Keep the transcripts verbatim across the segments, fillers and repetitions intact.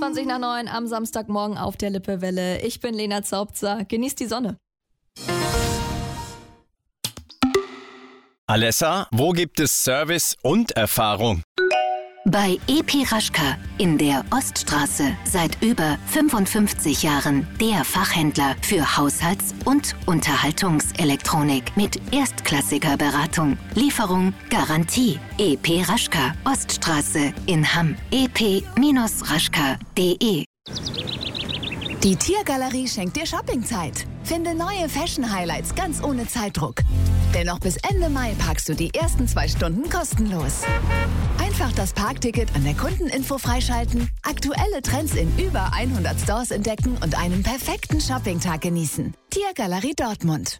zwanzig nach neun am Samstagmorgen auf der Lippewelle. Ich bin Lena Zaubzer. Genießt die Sonne. Alessa, wo gibt es Service und Erfahrung? Bei E P Raschka in der Oststraße seit über fünfundfünfzig Jahren der Fachhändler für Haushalts- und Unterhaltungselektronik mit erstklassiger Beratung, Lieferung, Garantie. E P Raschka, Oststraße in Hamm. e p raschka punkt de. Die Tiergalerie schenkt dir Shoppingzeit. Finde neue Fashion-Highlights ganz ohne Zeitdruck. Denn noch bis Ende Mai parkst du die ersten zwei Stunden kostenlos. Einfach das Parkticket an der Kundeninfo freischalten, aktuelle Trends in über hundert Stores entdecken und einen perfekten Shoppingtag genießen. Tiergalerie Dortmund.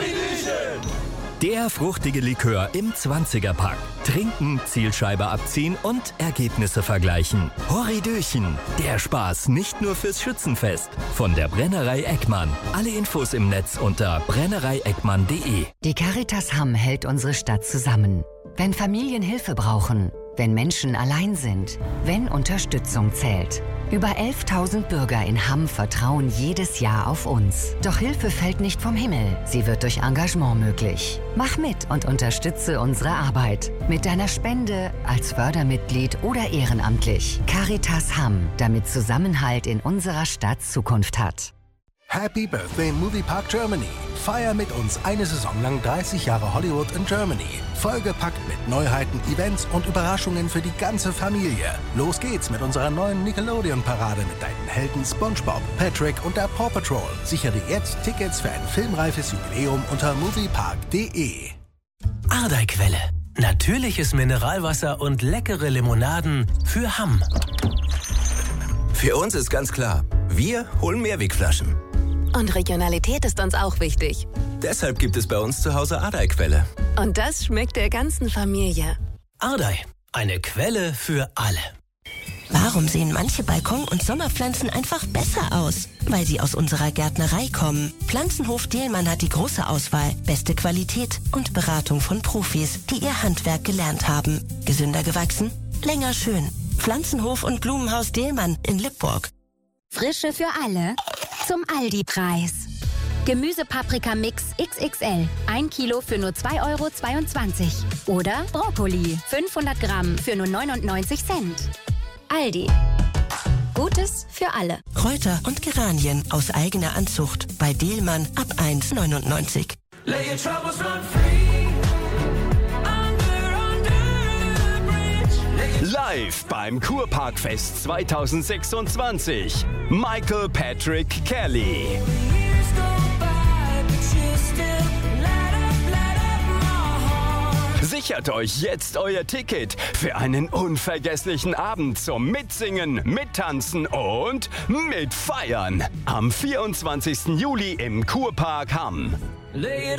Der fruchtige Likör im zwanziger-Pack. Trinken, Zielscheibe abziehen und Ergebnisse vergleichen. Horridöchen. Der Spaß nicht nur fürs Schützenfest. Von der Brennerei Eckmann. Alle Infos im Netz unter brennerei eckmann punkt de. Die Caritas Hamm hält unsere Stadt zusammen. Wenn Familien Hilfe brauchen, wenn Menschen allein sind, wenn Unterstützung zählt. Über elftausend Bürger in Hamm vertrauen jedes Jahr auf uns. Doch Hilfe fällt nicht vom Himmel. Sie wird durch Engagement möglich. Mach mit und unterstütze unsere Arbeit. Mit deiner Spende, als Fördermitglied oder ehrenamtlich. Caritas Hamm, damit Zusammenhalt in unserer Stadt Zukunft hat. Happy Birthday Moviepark Germany. Feier mit uns eine Saison lang dreißig Jahre Hollywood in Germany. Vollgepackt mit Neuheiten, Events und Überraschungen für die ganze Familie. Los geht's mit unserer neuen Nickelodeon-Parade mit deinen Helden SpongeBob, Patrick und der Paw Patrol. Sichere jetzt Tickets für ein filmreifes Jubiläum unter moviepark punkt de. Ardeiquelle. Natürliches Mineralwasser und leckere Limonaden für Hamm. Für uns ist ganz klar, wir holen Mehrwegflaschen. Und Regionalität ist uns auch wichtig. Deshalb gibt es bei uns zu Hause Ardei-Quelle. Und das schmeckt der ganzen Familie. Ardei, eine Quelle für alle. Warum sehen manche Balkon- und Sommerpflanzen einfach besser aus? Weil sie aus unserer Gärtnerei kommen. Pflanzenhof Dehlmann hat die große Auswahl, beste Qualität und Beratung von Profis, die ihr Handwerk gelernt haben. Gesünder gewachsen, länger schön. Pflanzenhof und Blumenhaus Dehlmann in Lippburg. Frische für alle zum Aldi-Preis. Gemüsepaprika-Mix X X L. ein Kilo für nur zwei Euro zweiundzwanzig. Oder Brokkoli. fünfhundert Gramm für nur neunundneunzig Cent. Aldi. Gutes für alle. Kräuter und Geranien aus eigener Anzucht. Bei Dehlmann ab eins neunundneunzig. Live beim Kurparkfest zweitausendsechsundzwanzig. Michael Patrick Kelly. Sichert euch jetzt euer Ticket für einen unvergesslichen Abend zum Mitsingen, Mittanzen und Mitfeiern. Am vierundzwanzigsten Juli im Kurpark Hamm.